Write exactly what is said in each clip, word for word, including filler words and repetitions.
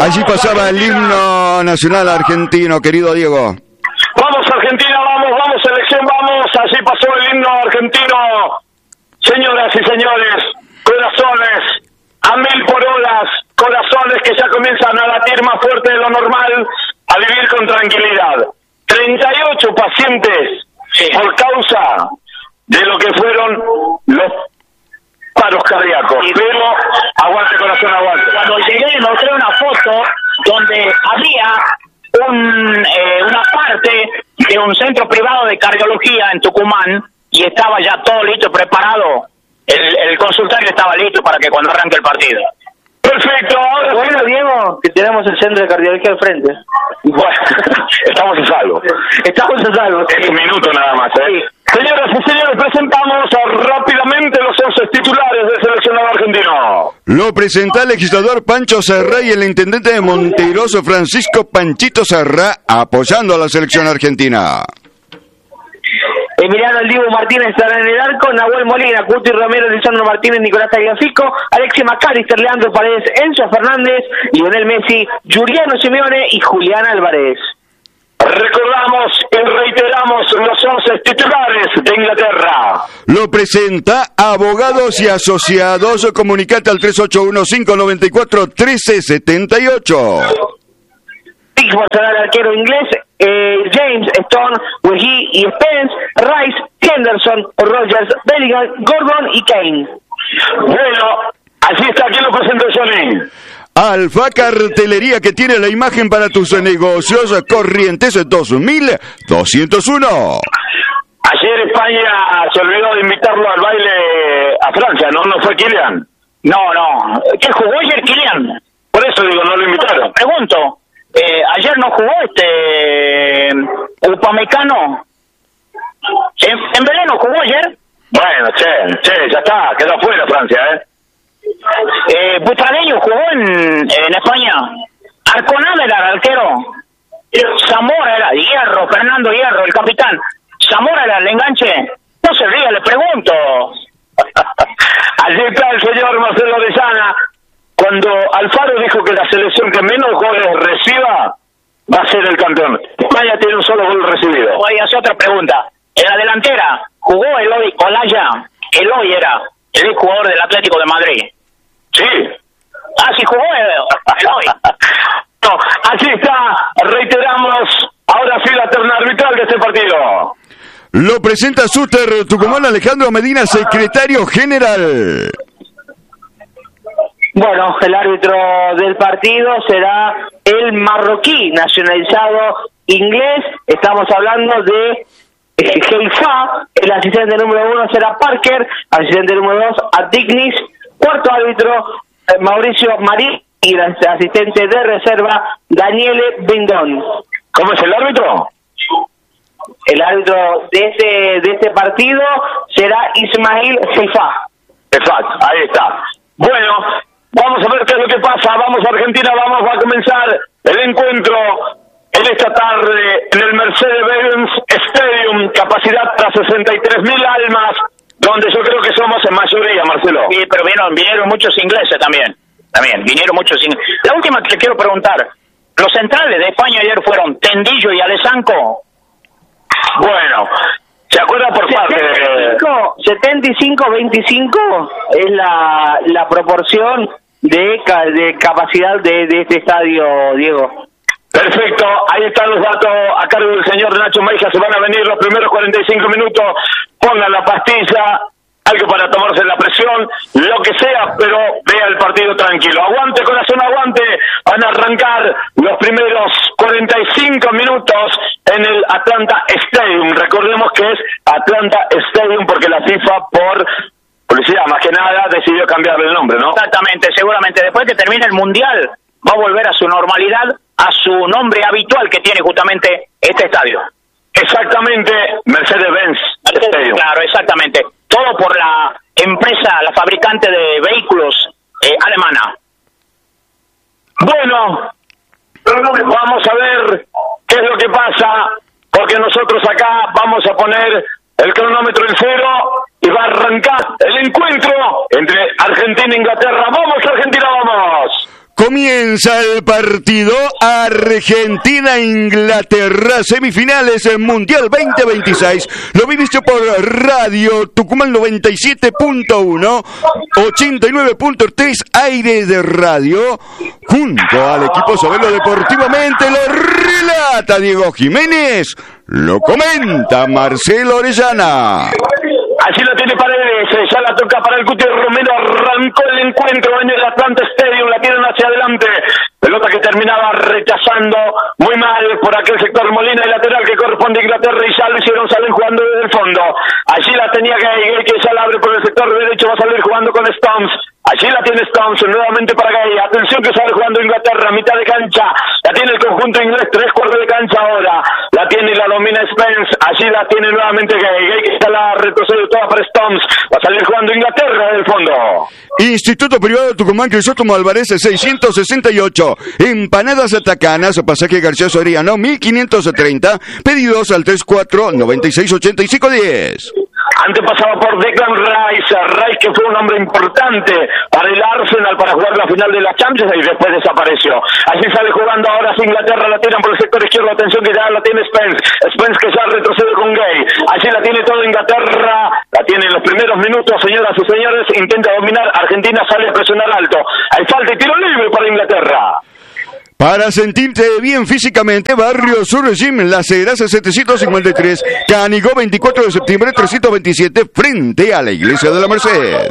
Allí pasaba el himno nacional argentino, querido Diego. Vamos Argentina, vamos, vamos selección, vamos. Allí pasó el himno argentino. Señoras y señores, corazones a mil por horas, corazones que ya comienzan a latir más fuerte de lo normal, a vivir con tranquilidad. treinta y ocho pacientes por causa de lo que fueron los paros cardíacos. Pero aguante corazón, aguante. Cuando llegué mostré una foto donde había un, eh, una parte de un centro privado de cardiología en Tucumán y estaba ya todo listo, preparado. El, el consultorio estaba listo para que cuando arranque el partido. Perfecto. Ahora bueno, sí, Diego, que tenemos el centro de cardiología al frente. Bueno, estamos a salvo. Estamos a salvo. Es un minuto nada más, ¿eh? Señoras y señores, presentamos rápidamente los once titulares del seleccionado argentino. Lo presenta el legislador Pancho Serrá y el intendente de Monteroso, Francisco Panchito Serrá, apoyando a la selección argentina. Emiliano El Dibu Martínez estará en el arco, Nahuel Molina, Cuti Romero, Lisandro Martínez, Nicolás Tagliafico, Alexis McAllister, Leandro Paredes, Enzo Fernández, Lionel Messi, Giuliano Simeone y Julián Álvarez. Recordamos y reiteramos los once titulares de Inglaterra. Lo presenta Abogados y Asociados. Comunicate al tres ocho uno, cinco nueve cuatro, uno tres siete ocho. Pickford será el arquero inglés, eh, James, Stone, Weghee y Spence, Rice, Henderson, Rogers, Bellingham, Gordon y Kane. Bueno, así está, aquí lo presento Johnny. Alfa Cartelería, que tiene la imagen para tus negocios. Corrientes dos mil doscientos uno. Ayer España se olvidó de invitarlo al baile a Francia, ¿no? ¿No fue Kylian? No, no. ¿Qué jugó ayer Kylian? Por eso digo, no lo invitaron. Pregunto. Eh, ayer no jugó este Upamecano. ¿En, en Belén no jugó ayer? Bueno, che, che, ya está, quedó fuera Francia, ¿eh? Eh, Butragueño jugó en, en España. Arconada era el arquero. Zamora era Hierro, Fernando Hierro, el capitán. Zamora era el enganche. No se ría, le pregunto. Allí está el señor Marcelo Orellana. Cuando Alfaro dijo que la selección que menos goles reciba va a ser el campeón. España tiene un solo gol recibido. Voy a hacer otra pregunta. En la delantera jugó Eloy Olaya. Eloy era el jugador del Atlético de Madrid. Sí. Ah, sí jugó Eloy. No, así está. Reiteramos ahora sí la terna arbitral de este partido. Lo presenta Suter Tucumán, Alejandro Medina, secretario general. Bueno, el árbitro del partido será el marroquí nacionalizado inglés. Estamos hablando de Heifa. El asistente número uno será Parker. Asistente número dos, Adignis. Cuarto árbitro, eh, Mauricio Marí. Y el asistente de reserva, Daniele Bindón. ¿Cómo es el árbitro? El árbitro de este, de este partido será Ismail Heifa. Exacto, ahí está. Bueno, vamos a ver qué es lo que pasa. Vamos a Argentina, vamos a comenzar el encuentro en esta tarde en el Mercedes-Benz Stadium, capacidad para sesenta y tres mil almas, donde yo creo que somos en mayoría, Marcelo. Sí, pero vinieron, vinieron muchos ingleses también. También, vinieron muchos ingleses. La última que le quiero preguntar, los centrales de España ayer fueron Tendillo y Alessanco. Bueno, ¿se acuerda por parte de... setenta y cinco veinticinco es la, la proporción de, de capacidad de, de este estadio, Diego. Perfecto, ahí están los datos a cargo del señor Nacho Meija. Se van a venir los primeros cuarenta y cinco minutos. Pongan la pastilla, algo para tomarse la presión, lo que sea, pero vea el partido tranquilo. Aguante, corazón, aguante. Van a arrancar los primeros cuarenta y cinco minutos en el Atlanta Stadium. Recordemos que es Atlanta Stadium porque la FIFA, por publicidad más que nada, decidió cambiarle el nombre, ¿no? Exactamente, seguramente después que termine el Mundial va a volver a su normalidad, a su nombre habitual que tiene justamente este estadio. Exactamente, Mercedes-Benz Stadium. Claro, exactamente. Todo por la empresa, la fabricante de vehículos eh, alemana. Bueno, vamos a ver qué es lo que pasa, porque nosotros acá vamos a poner el cronómetro en cero y va a arrancar el encuentro entre Argentina e Inglaterra. ¡Vamos, Argentina, vamos! Comienza el partido Argentina-Inglaterra, semifinales en Mundial veinte veintiséis. Lo viviste por Radio Tucumán noventa y siete punto uno, ochenta y nueve punto tres aire de radio. Junto al equipo Sabelo Deportivamente lo relata Diego Jiménez, lo comenta Marcelo Orellana. Así la tiene Paredes, ya la toca para el Cuti Romero, arrancó el encuentro en el Atlanta Stadium, la tienen hacia adelante, pelota que terminaba rechazando muy mal por aquel sector Molina, el lateral que corresponde a Inglaterra, y ya lo hicieron, salen jugando desde el fondo. Allí la tenía Gay, Gay que ya la abre por el sector derecho, va a salir jugando con Stones. Allí la tiene Stones, nuevamente para Gay. Atención que sale jugando Inglaterra, mitad de cancha. La tiene el conjunto inglés, tres cuartos de cancha ahora. La tiene y la domina Spence. Allí la tiene nuevamente Gay. Gay que está la retrocede toda para Stones. Va a salir jugando Inglaterra del fondo. Instituto Privado de Tucumán, Crisóstomo Álvarez, seiscientos sesenta y ocho. Empanadas Atacanas, pasaje García Soriano, mil quinientos treinta. Pedidos al treinta y cuatro, noventa y seis, ochenta y cinco, diez. Antes pasaba por Declan Rice, Rice que fue un hombre importante para el Arsenal para jugar la final de la Champions y después desapareció. Así sale jugando ahora Inglaterra, la tiran por el sector izquierdo, atención que ya la tiene Spence, Spence que ya retrocede con Gay. Allí la tiene toda Inglaterra, la tiene en los primeros minutos, señoras y señores, intenta dominar, Argentina sale a presionar alto. Hay falta y tiro libre para Inglaterra. Para sentirte bien físicamente, Barrio Sur Gym, Las Heras setecientos cincuenta y tres, Canigó veinticuatro de septiembre trescientos veintisiete, frente a la Iglesia de la Merced.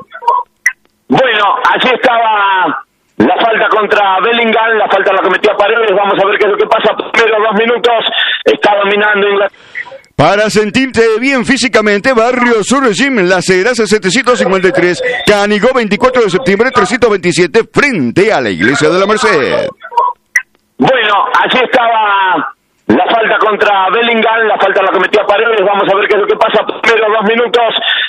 Bueno, allí estaba la falta contra Bellingham, la falta la cometió Paredes, vamos a ver qué es lo que pasa. Primero dos minutos, está dominando Inglaterra. Para sentirte bien físicamente, Barrio Sur Gym, Las Heras setecientos cincuenta y tres, Canigó veinticuatro de septiembre trescientos veintisiete, frente a la Iglesia de la Merced. Bueno, allí estaba la falta contra Bellingham, la falta la cometió Paredes, vamos a ver qué es lo que pasa. Primero dos minutos,